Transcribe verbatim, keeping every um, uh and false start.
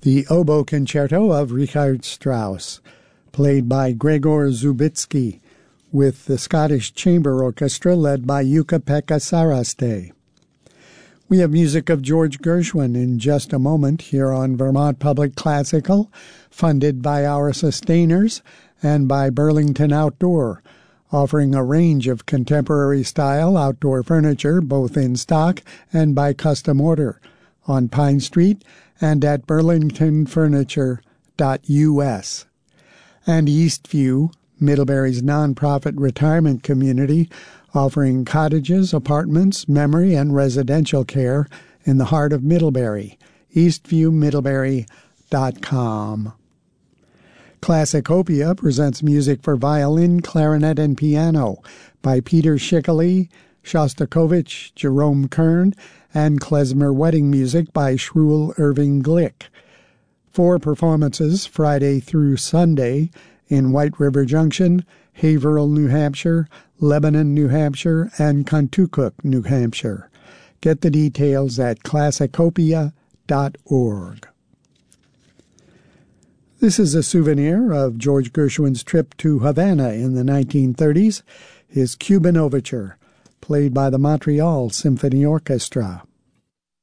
the Oboe Concerto of Richard Strauss, played by Gregor Zubitsky, with the Scottish Chamber Orchestra led by Jukka-Pekka Saraste. We have music of George Gershwin in just a moment here on Vermont Public Classical, funded by our sustainers and by Burlington Outdoor, offering a range of contemporary style outdoor furniture both in stock and by custom order on Pine Street and at burlington furniture dot U S. And Eastview, Middlebury's nonprofit retirement community, offering cottages, apartments, memory, and residential care in the heart of Middlebury. eastview middlebury dot com. Classicopia presents music for violin, clarinet, and piano by Peter Schickele, Shostakovich, Jerome Kern, and klezmer wedding music by Shruel Irving Glick. Four performances Friday through Sunday in White River Junction, Haverhill, New Hampshire, Lebanon, New Hampshire, and Contoocook, New Hampshire. Get the details at classicopia dot org. This is a souvenir of George Gershwin's trip to Havana in the nineteen thirties, his Cuban Overture, played by the Montreal Symphony Orchestra.